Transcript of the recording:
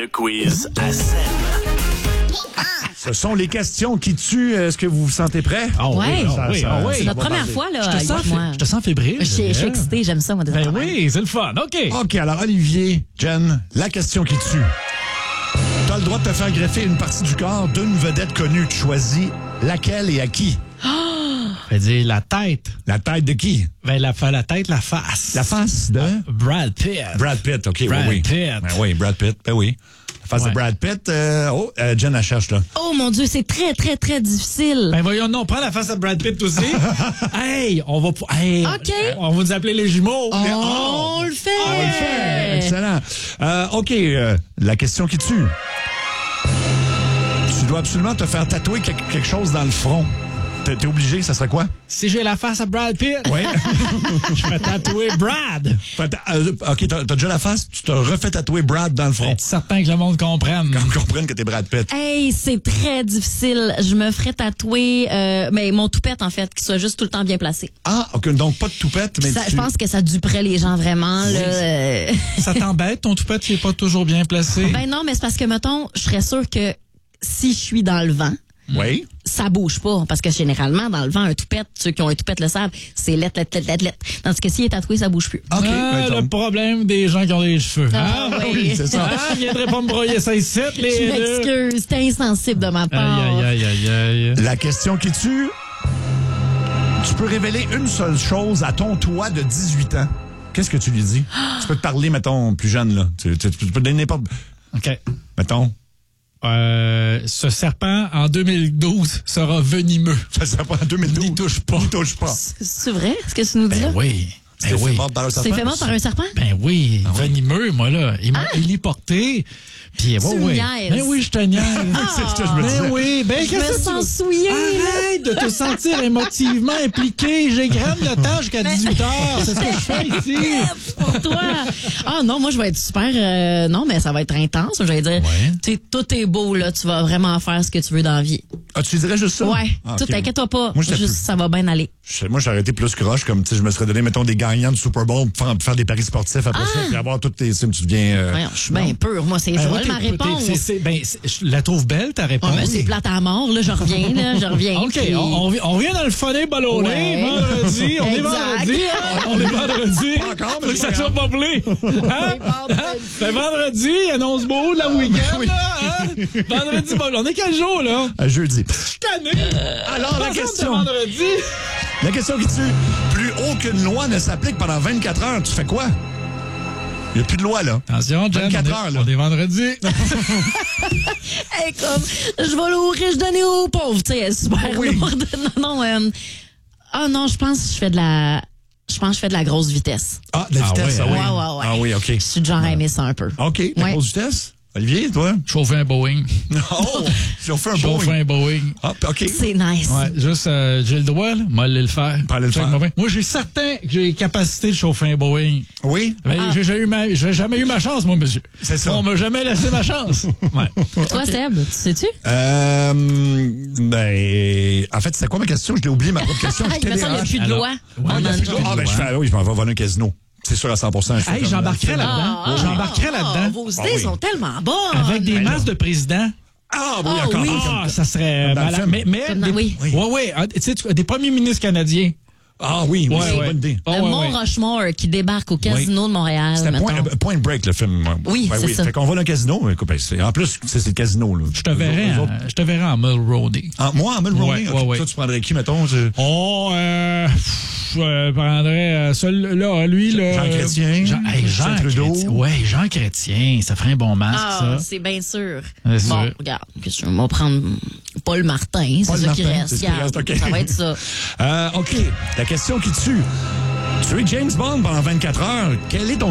Le quiz à scène. Ce sont les questions qui tuent. Est-ce que vous vous sentez prêt? Ouais. C'est notre première fois, là. Je te sens fébrile. Je suis excitée, j'aime ça, moi, des Ben affaires. oui, c'est le fun. OK. OK, alors Olivier, Jen, la question qui tue. Tu as le droit de te faire greffer une partie du corps d'une vedette connue. Tu choisis laquelle et à qui? Je vais dire la tête. La tête de qui? Ben, la tête, la face. La face de? Brad Pitt. Brad Pitt, OK, Brad oui. Pitt. Ben oui, Brad Pitt, ben oui. La face de Brad Pitt. Jen, elle cherche, là. Oh mon Dieu, c'est très, très, très difficile. Ben voyons, non, prends la face de Brad Pitt aussi. Hey, on va... Hey, OK. On va nous appeler les jumeaux. On le fait. On le fait. Excellent. OK, la question qui tue. Tu dois absolument te faire tatouer quelque chose dans le front. T'es obligé, ça serait quoi? Si j'ai la face à Brad Pitt, Oui. je vais tatouer Brad. OK, t'as déjà la face, tu te refais tatouer Brad dans le front. Être certain que le monde comprenne. Qu'on comprenne que t'es Brad Pitt. Hey, c'est très difficile. Je me ferais tatouer mais mon toupette, en fait, qui soit juste tout le temps bien placé. Ah, OK, donc pas de toupette, mais Je pense que ça duperait les gens vraiment. Oui. Là, Ça t'embête, ton toupette qui est pas toujours bien placé? Ben non, mais c'est parce que, mettons, je serais sûre que si je suis dans le vent, Oui. ça bouge pas. Parce que généralement, dans le vent, un toupette, ceux qui ont un toupette le savent, c'est lettre. Tandis que s'il est tatoué, ça bouge plus. OK. Le problème des gens qui ont des cheveux. Ah, oui. c'est ça. Ah, viendrait pas me broyer ça ici, les Je deux. m'excuse, c'était insensible de ma part. Aïe. La question qui tue. Tu peux révéler une seule chose à ton toi de 18 ans. Qu'est-ce que tu lui dis? Tu peux te parler, mettons, plus jeune, là. Tu peux donner n'importe... OK. Mettons. Ce serpent, en 2012, sera venimeux. Ça sera pas en 2012. N'y touche pas. N'y touche pas. C'est vrai, ce que tu nous dis là? Ben oui. C'est fait mordre par un serpent? C'est fait mort par un serpent? Ben oui, venimeux, moi, là. Ils m'ont héliporté. Puis, Tu me niaises. Ben oui, je te niaise. C'est ce que je me disais. Ben oui, ben Je qu'est-ce me que sens tu... souillée. Arrête de te sentir émotivement impliqué. J'ai graine le temps jusqu'à 18 h. C'est ce que je fais ici. Pour toi. Ah non, moi je vais être super. Non, mais ça va être intense. Je vais dire, tu sais, tout est beau là. Tu vas vraiment faire ce que tu veux dans la vie. Ah, tu dirais juste ça? Ouais. Ah, Tout, OK. t'inquiète-toi pas. Moi, j'étais Juste, plus- ça va bien aller. Moi, j'aurais été plus croche, comme, tu sais, je me serais donné, mettons, des gagnants du Super Bowl pour faire des paris sportifs après ça, puis avoir toutes tes sims, tu deviens... Voyons, je suis bien pure. Moi, c'est Joël, ma réponse. Je la trouve belle, ta réponse. Mais c'est plate à mort. Là, je reviens. OK, puis- on vient dans le funny ballonné, Ouais. vendredi. On est Exact. vendredi. Hein? On est vendredi. Pas encore, mais Faut que c'est ça pas soit pas blé. Hein? C'est vendredi, annonce beau, la week-end. oui. Là, hein? Vendredi, bon, on est quel jour, là? Jeudi. Je suis tanné. Alors, la Par exemple, question. de vendredi. La question qui tue. Plus aucune loi ne s'applique pendant 24 heures, tu fais quoi? Il n'y a plus de loi, là. Attention, Jen, 24 heures, là. on est vendredi. Hey, comme, je vais aux riches donner aux pauvres. Tu sais, elle est super Oui. lourde. Ah non, je pense que je fais de la grosse vitesse. Ah, de la Ah vitesse, ouais, ah oui. ouais. Ah oui, OK. Je suis du genre à aimer ça un peu. OK, la Ouais. grosse vitesse? Olivier, toi? Chauffer un Boeing. Oh, j'ai fait un Chauffer Boeing. un Boeing. Ah, OK. C'est nice. Ouais, juste, j'ai le droit, là. Moi, aller le faire. Pas aller le Check faire. Moi, j'ai certain que j'ai les capacités de chauffer un Boeing. Oui? Ben, j'ai jamais eu ma chance, moi, monsieur. C'est ça. On m'a jamais laissé ma chance. Ouais. Toi, Seb, tu sais-tu? En fait, c'est quoi ma question? Je l'ai oublié, ma propre question. Je Il me semble qu'il n'y a TDAH. plus de Alors, loi. Ah, il y a plus de loi. Ah, ben, je m'en vais voler un casino. C'est sûr à 100%. Je fais Hey, comme- j'embarquerais là-dedans. J'embarquerais là-dedans. Vos idées Ah oui. sont tellement bonnes. Avec des Ben masses de présidents. Ah, oui, Ah, encore. oui. Ah, ça serait Dans le malade. film. Mais Comme dans- des, oui. ouais. Tu sais, des premiers ministres canadiens. Ah, oui, oui, c'est une bonne idée. Oh, Le ouais, Mont ouais. Rushmore qui débarque au casino de Montréal. C'était mettons. point Break, le film. Oui, c'est ça. Fait qu'on va dans le casino. Écoute, ben, en plus, c'est le casino. Là. Je te verrais en Mulroney. Moi, en Mulroney. Ouais, ouais. Toi, tu prendrais qui, mettons? Oh, je prendrais celui-là, lui, là. Jean Chrétien. Jean Trudeau. Chrétien. Ouais, Jean Chrétien. Ça ferait un bon masque, Ah, ça. c'est bien sûr. C'est Bon, sûr. regarde, qu'est-ce que je vais prendre Paul Martin, Paul c'est ça qui Martin, reste. c'est ce qui Regarde, reste, OK. Ça va être ça. OK. La question qui tue. Tu es James Bond pendant 24 heures. Quel est ton